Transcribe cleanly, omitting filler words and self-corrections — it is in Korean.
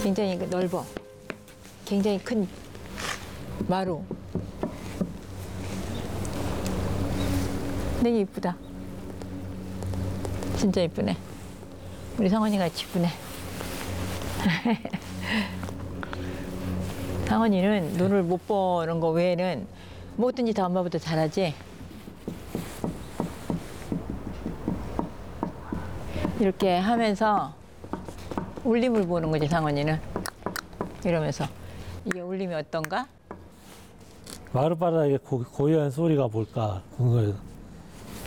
굉장히 넓어. 굉장히 큰 마루. 되게 이쁘다. 진짜 이쁘네. 우리 상원이 같이 이쁘네. 상원이는 눈을 못 보는 거 외에는 뭐든지 다 엄마보다 잘하지. 이렇게 하면서 울림을 보는 거지, 상원이는. 이러면서 이게 울림이 어떤가? 마룻바닥에 고요한 소리가 뭘까 궁금해서.